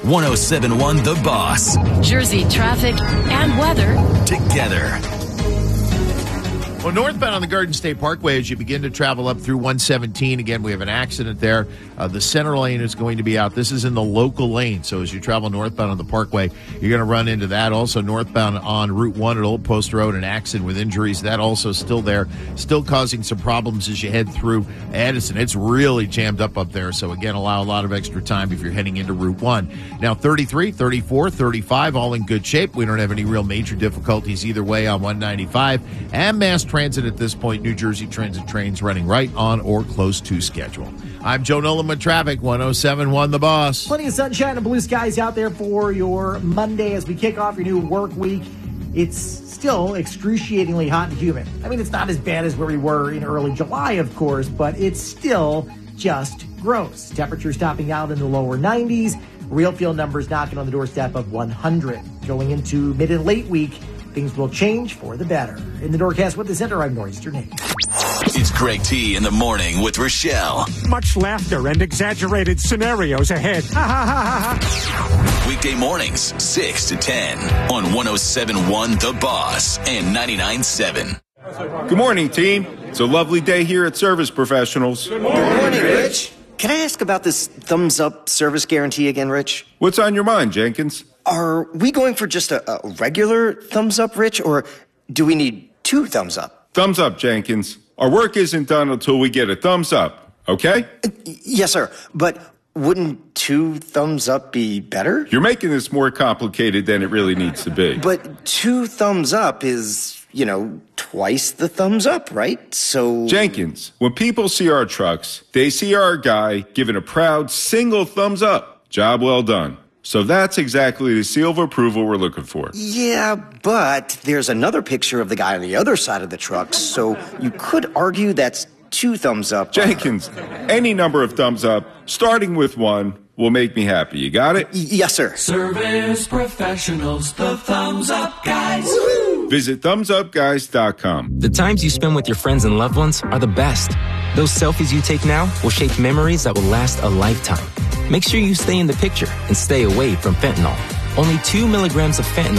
107.1 The Boss. Jersey traffic and weather together. Well, northbound on the Garden State Parkway, as you begin to travel up through 117, again, we have an accident there. The center lane is going to be out. This is in the local lane, so as you travel northbound on the Parkway, you're going to run into that. Also, northbound on Route 1 at Old Post Road, an accident with injuries. That also still there, still causing some problems as you head through Addison. It's really jammed up there, so again, allow a lot of extra time if you're heading into Route 1. Now, 33, 34, 35, all in good shape. We don't have any real major difficulties either way on 195. And Mass Transit at this point, New Jersey Transit trains running right on or close to schedule. I'm Joe Nolan with traffic, 107.1 The Boss. Plenty of sunshine and blue skies out there for your Monday as we kick off your new work week. It's still excruciatingly hot and humid. I mean, it's not as bad as where we were in early July, of course, but it's still just gross. Temperatures topping out in the lower 90s. Real feel numbers knocking on the doorstep of 100. Going into mid and late week, things will change for the better. In the Norcast with the Center, I'm Nor'easter Nate. It's Greg T in the morning with Rochelle. Much laughter and exaggerated scenarios ahead. Weekday mornings, 6 to 10 on 107.1 The Boss and 99.7. Good morning, team. It's a lovely day here at Service Professionals. Good morning, Rich. Can I ask about this thumbs up service guarantee again, Rich? What's on your mind, Jenkins? Are we going for just a regular thumbs up, Rich, or do we need 2 thumbs up? Thumbs up, Jenkins. Our work isn't done until we get a thumbs up, okay? Yes, sir. But wouldn't 2 thumbs up be better? You're making this more complicated than it really needs to be. But 2 thumbs up is, twice the thumbs up, right? So... Jenkins, when people see our trucks, they see our guy giving a proud single thumbs up. Job well done. So that's exactly the seal of approval we're looking for. Yeah, but there's another picture of the guy on the other side of the truck, so you could argue that's 2 thumbs up. Jenkins, any number of thumbs up, starting with 1, will make me happy. You got it? Yes, sir. Service Professionals, the thumbs up guys. Woo-hoo! Visit thumbsupguys.com. The times you spend with your friends and loved ones are the best. Those selfies you take now will shape memories that will last a lifetime. Make sure you stay in the picture and stay away from fentanyl. Only 2 milligrams of fentanyl